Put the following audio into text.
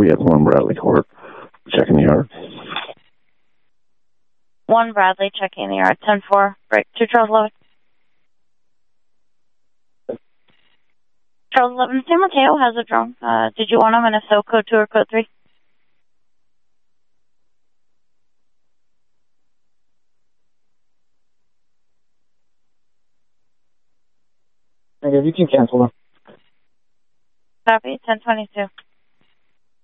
we have 1 Bradley Court. Checking the yard. 1 Bradley, checking the yard. 10-4, break 2 Charles 11. Charles 11, San Mateo has a drone. Did you want him, and if so, code 2 or code 3? Okay, you can cancel them. Copy, 10-22.